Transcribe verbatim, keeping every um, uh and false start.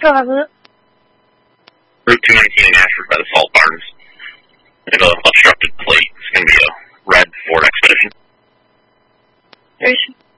Still have it. Route two nineteen in Ashford by the Salt Barns. They have a obstructed plate. It's going to be a red Ford Expedition. Station.